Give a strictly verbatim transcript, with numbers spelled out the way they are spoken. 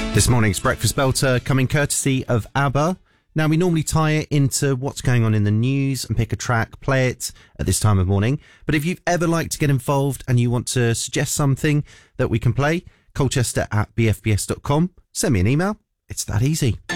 This morning's Breakfast Belter coming courtesy of ABBA. Now, we normally tie it into what's going on in the news and pick a track, play it at this time of morning. But if you've ever liked to get involved and you want to suggest something that we can play, colchester at b f b s dot com. Send me an email. It's that easy.